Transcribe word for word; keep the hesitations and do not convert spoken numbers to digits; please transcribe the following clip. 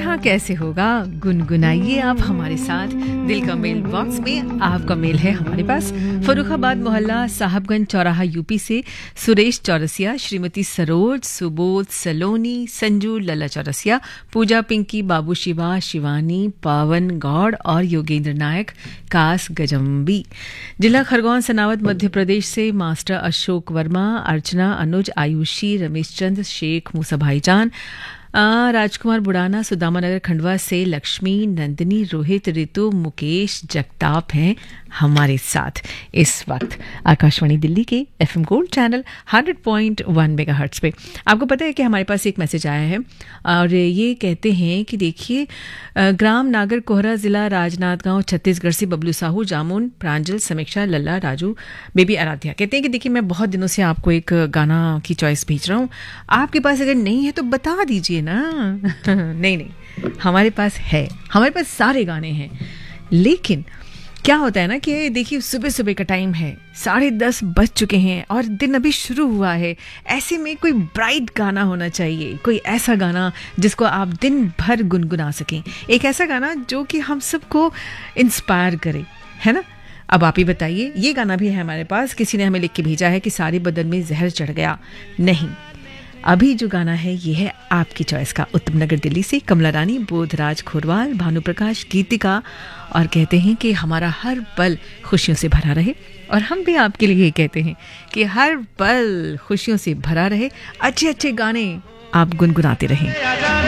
यहाँ कैसे होगा, गुनगुनाइए आप हमारे साथ। दिल का मेल बॉक्स में आपका मेल है हमारे पास। फर्रुखाबाद मोहल्ला साहबगंज चौराहा यूपी से सुरेश चौरसिया, श्रीमती सरोज, सुबोध सलोनी, संजू लल्ला चौरसिया, पूजा पिंकी, बाबू शिवा, शिवानी, पावन गौड़ और योगेंद्र नायक कास गजम्बी। जिला खरगोन सनावद मध्य प्रदेश से मास्टर अशोक वर्मा, अर्चना, अनुज, आयुषी, रमेश चंद, शेख मूसा भाईजान, राजकुमार बुड़ाना, सुदामा नगर खंडवा से लक्ष्मी, नंदिनी, रोहित, ऋतु, मुकेश, जगताप हैं हमारे साथ इस वक्त आकाशवाणी दिल्ली के FM gold channel hundred point one megahertz पे। आपको पता है कि हमारे पास एक मैसेज आया है और ये कहते हैं कि देखिए, ग्राम नागर कोहरा, जिला राजनांदगांव, छत्तीसगढ़ से बबलू साहू, जामुन, प्रांजल, समीक्षा, लल्ला, राजू, बेबी आराध्या कहते हैं कि देखिए, मैं बहुत दिनों से आपको एक गाना की चॉइस भेज रहा हूँ, आपके पास अगर नहीं है तो बता दीजिए ना। नहीं नहीं, हमारे पास है, हमारे पास सारे गाने हैं। लेकिन क्या होता है ना कि देखिए, सुबह सुबह का टाइम है, साढ़े दस बज चुके हैं और दिन अभी शुरू हुआ है। ऐसे में कोई ब्राइट गाना होना चाहिए, कोई ऐसा गाना जिसको आप दिन भर गुनगुना सकें, एक ऐसा गाना जो कि हम सबको इंस्पायर करे, है ना। अब आप ही बताइए, ये गाना भी है हमारे पास। किसी ने हमें लिख के भेजा है कि सारे बदन में जहर चढ़ गया। नहीं, अभी जो गाना है ये है आपकी चॉइस का। उत्तम नगर दिल्ली से कमला रानी, बोधराज खोरवाल, भानु प्रकाश, गीतिका, और कहते हैं कि हमारा हर पल खुशियों से भरा रहे। और हम भी आपके लिए ये कहते हैं कि हर पल खुशियों से भरा रहे, अच्छे अच्छे गाने आप गुनगुनाते रहें।